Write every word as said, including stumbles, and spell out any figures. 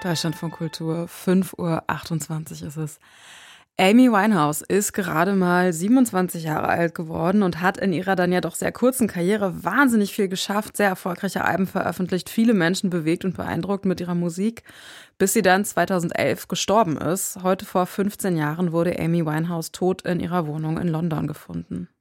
Deutschlandfunk Kultur, fünf Uhr achtundzwanzig ist es. Amy Winehouse ist gerade mal siebenundzwanzig Jahre alt geworden und hat in ihrer dann ja doch sehr kurzen Karriere wahnsinnig viel geschafft, sehr erfolgreiche Alben veröffentlicht, viele Menschen bewegt und beeindruckt mit ihrer Musik, bis sie dann zweitausendelf gestorben ist. Heute vor fünfzehn Jahren wurde Amy Winehouse tot in ihrer Wohnung in London gefunden.